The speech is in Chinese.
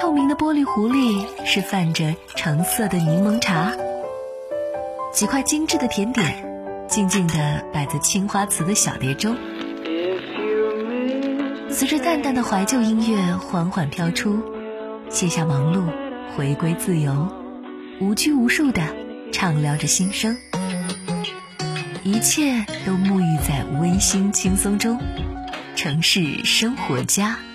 透明的玻璃壶里是泛着橙色的柠檬茶，几块精致的甜点静静地摆在青花瓷的小碟中，随着淡淡的怀旧音乐缓缓飘出，卸下忙碌，回归自由，无拘无束地畅聊着心声，一切都沐浴在温馨轻松中。城市生活家。